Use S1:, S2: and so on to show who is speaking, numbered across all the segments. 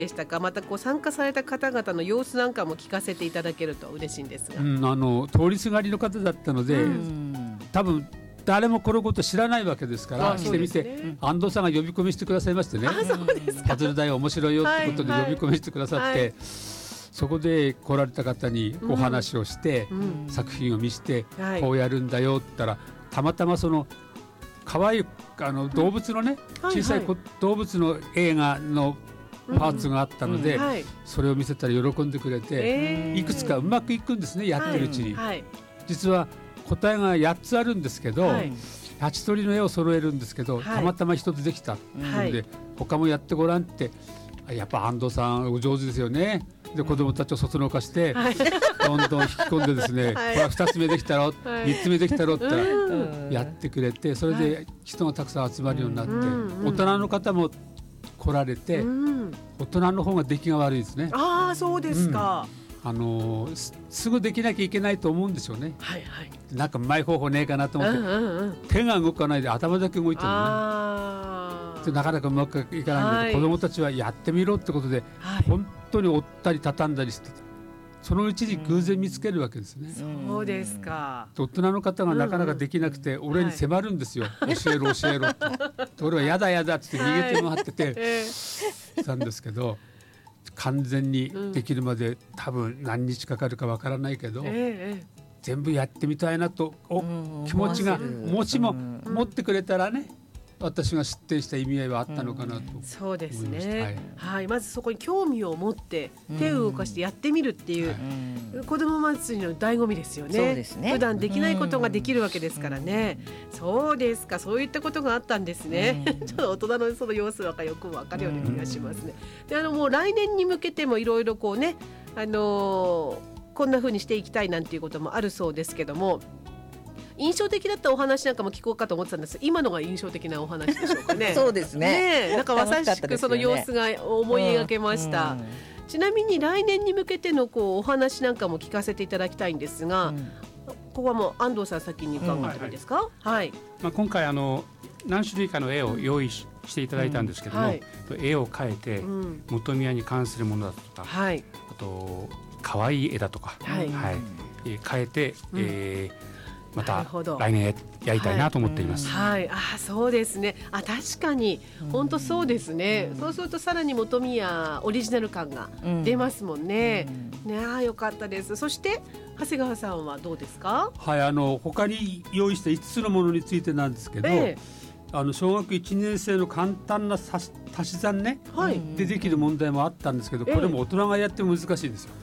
S1: でしたか。また参加された方々の様子なんかも聞かせていただけると嬉しいんですが、
S2: 通りすがりの方だったので、多分誰もこのこと知らないわけですから、来てみて、安藤さんが呼び込みしてくださいましてね、パズルだよ面白いよってことで呼び込みしてくださって、そこで来られた方にお話をして、作品を見せて、こうやるんだよって言ったら、たまたまその可愛い動物のね、小さい動物の映画のパーツがあったので、それを見せたら喜んでくれて、いくつかうまくいくんですね、やってるうちに。実は答えが8つあるんですけど、8通りの絵を揃えるんですけど、たまたま1つできたので、他もやってごらんって、やっぱ安藤さんお上手ですよね。で子供たちをそつのかして、どんどん引き込んでですね、これは2つ目できたろ、3つ目できたろってやってくれて、それで人がたくさん集まるようになって、大人の方も来られて、大人の方が出来が悪いですね。
S1: そうですか。
S2: すぐできなきゃいけないと思うんですよね。なんかうまい方法ねえかなと思って、手が動かないで頭だけ動いてるのね。なかなかうまくいかないので、子どもたちはやってみろってことで、本当に折ったり畳んだりして、そのうちに偶然見つけるわけですね。
S1: そうですか。
S2: 大人の方がなかなかできなくて、俺に迫るんですよ、教えろ教えろって。俺はやだやだって逃げて回っててしたんですけど、完全にできるまで多分何日かかるかわからないけど、全部やってみたいなと気持ちがもしも持ってくれたらね、私が知ってした意味合いはあったのかなと思いました。
S1: そうですね。まずそこに興味を持って手を動かしてやってみるっていう、子ども祭りの醍醐味ですよね。そうですね。普段できないことができるわけですからね。そうですか。そういったことがあったんですね。ちょっと大人のその様子がよくわかるような気がしますね。でもう来年に向けてもいろいろこうね、こんな風にしていきたいなんていうこともあるそうですけども、印象的だったお話なんかも聞こうかと思ってたんです。今のが印象的なお話でしょうかね。
S3: そうですね。
S1: なんかまさしくその様子が思い描けました。ちなみに来年に向けてのお話なんかも聞かせていただきたいんですが、ここはもう安藤さん先に伺ってもいいですか。
S4: 今回何種類かの絵を用意していただいたんですけども、絵を描いて本宮に関するものだとか、あと可愛い絵だとか、描いて、また来年やりたいなと思っています。
S1: そうですね。確かに本当そうですね。そうするとさらに本宮オリジナル感が出ますもんね。よかったです。そして長谷川さんはどうですか。
S2: 他に用意した5つのものについてなんですけど、小学1年生の簡単な足し算ね、でできる問題もあったんですけど、これも大人がやっても難しいですよ。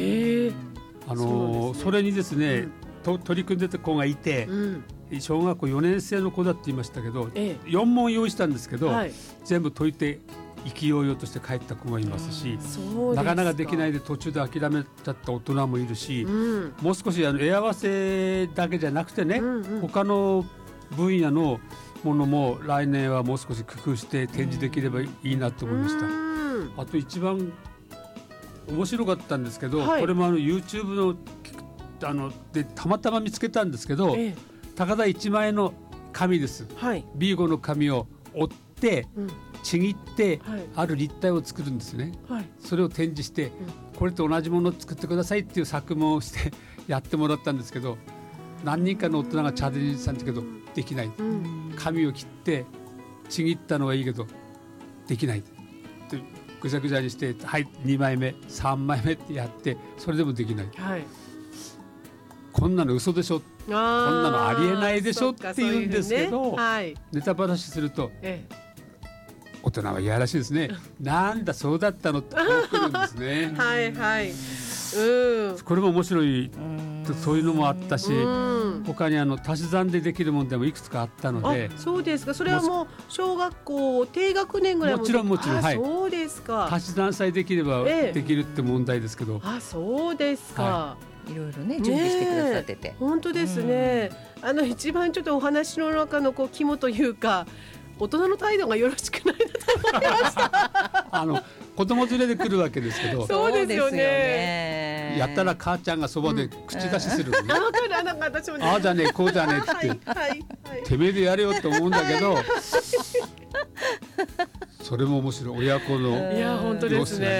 S2: それにですね、取り組んでた子がいて、小学校4年生の子だって言いましたけど、4問用意したんですけど、全部解いて意気揚々として帰った子がいますし、なかなかできないで途中で諦めちゃった大人もいるし、もう少し絵合わせだけじゃなくてね、他の分野のものも来年はもう少し工夫して展示できればいいなと思いました。あと一番面白かったんですけど、これもYouTube のでたまたま見つけたんですけど、高田1枚の紙です、B5 の紙を折ってちぎって、ある立体を作るんですね、それを展示して、これと同じものを作ってくださいっていう作文をしてやってもらったんですけど、何人かの大人がチャレンジしたんですけどできない、紙を切ってちぎったのはいいけどできないってぐちゃぐちゃにして、2枚目3枚目ってやって、それでもできない、こんなの嘘でしょ、こんなのありえないでしょって言うんですけど、ネタ話すると、大人はいやらしいですね。なんだそうだったのってこう来るんですね。これも面白い、そういうのもあったし、他に足し算でできる問題もいくつかあったので。
S1: そうですか。それはもう小学校低学年ぐらい
S2: もちろん
S1: そうですか。
S2: 足し算さえできればできるって問題ですけど。
S1: そうですか。
S3: いろいろね準備してくださってて、
S1: 本当ですね。一番ちょっとお話の中の肝というか、大人の態度がよろしくないなと思いました。
S2: 子供連れで来るわけですけど、
S1: そうですよね。
S2: やったら母ちゃんがそばで口出しするのね。
S1: 私もね、
S2: ああじゃねえこうじゃねえって、てめえでやれよって思うんだけど、 それも面白い親子の
S1: いや本当ですね。